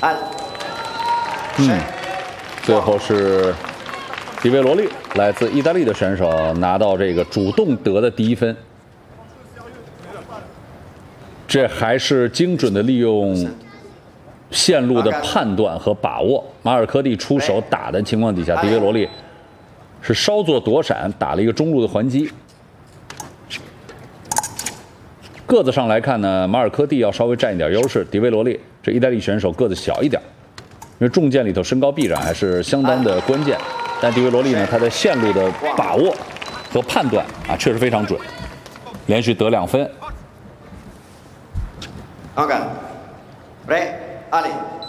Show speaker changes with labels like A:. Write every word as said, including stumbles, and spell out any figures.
A: 嗯，最后是迪维罗利，来自意大利的选手拿到这个主动得的第一分。这还是精准的利用线路的判断和把握。马尔科蒂出手打的情况底下，迪维罗利是稍作躲闪，打了一个中路的还击。个子上来看呢，马尔科蒂要稍微占一点优势。迪维罗利这意大利选手个子小一点，因为重剑里头身高臂展还是相当的关键。但迪维罗利呢，他在线路的把握和判断啊，确实非常准，连续得两分。
B: OK， Re， Ali。